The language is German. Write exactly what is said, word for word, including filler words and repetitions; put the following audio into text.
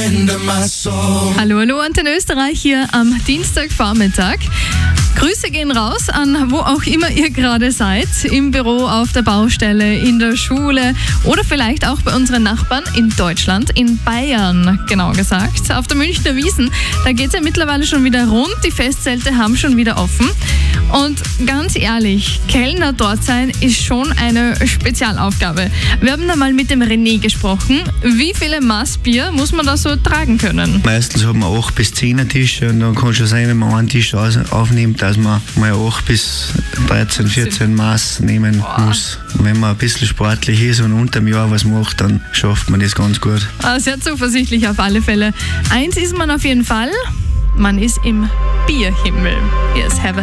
into my soul. Hallo, hallo, Antenne Österreich hier am Dienstagvormittag. Grüße gehen raus an wo auch immer ihr gerade seid, im Büro, auf der Baustelle, in der Schule oder vielleicht auch bei unseren Nachbarn in Deutschland, in Bayern, genau gesagt. Auf der Münchner Wiesn, da geht es ja mittlerweile schon wieder rund, die Festzelte haben schon wieder offen. Und ganz ehrlich, Kellner dort sein ist schon eine Spezialaufgabe. Wir haben da mal mit dem René gesprochen. Wie viele Maß Bier muss man da so tragen können? Meistens hat man acht bis zehn Tische und dann kann schon sein, wenn man einen Tisch aus- aufnimmt, dass man mal acht bis dreizehn, vierzehn Maß nehmen Boah. muss. Und wenn man ein bisschen sportlich ist und unter dem Jahr was macht, dann schafft man das ganz gut. Ah, sehr zuversichtlich auf alle Fälle. Eins ist man auf jeden Fall, man ist im Bierhimmel. Hier ist Heaven.